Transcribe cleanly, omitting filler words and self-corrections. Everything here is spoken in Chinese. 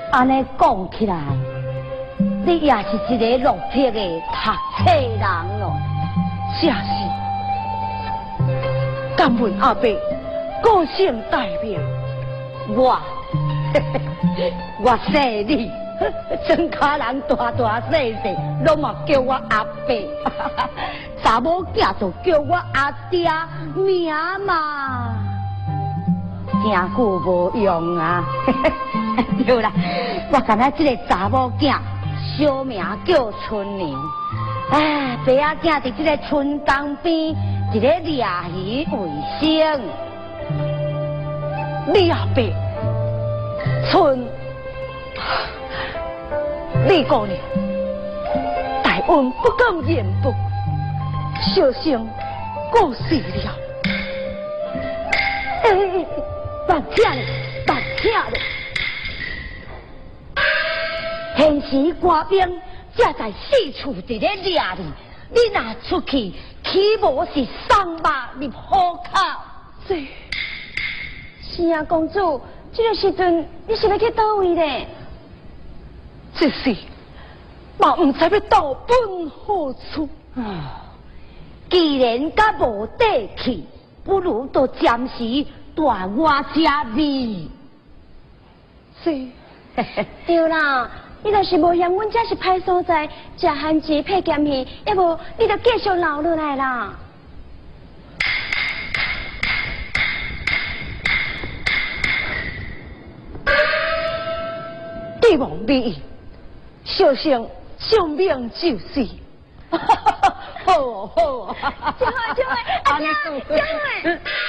安尼讲起来，你也是一个落魄的读册人哦。 正是。敢问阿伯，个性大名？ 我说你，庄卡人大大细细，拢嘛叫我阿伯，查某囝就叫我阿爹名嘛，真久无用啊。对啦，我感觉这个查某囝小名叫春玲，哎，爸仔囝伫这个春江边，一个掠鱼为生。 你阿伯，春，李姑娘，大恩不敢言不，小生过世了。 别听咧，别听咧！现时官兵才在四处伫咧掠你，你若出去，岂无是伤肉入虎口？ 是啊，公主，这个时阵你是要去倒位咧？ 这是，嘛唔知要到本何处。 既然甲无底气，不如就暂时住我家里。 是， 对啦，你若是无嫌阮这是歹所在，食番薯配咸鱼，要无你就继续留落来啦。 帝王你，小生性命就是。好哦好哦， 真好真好，阿娘真好。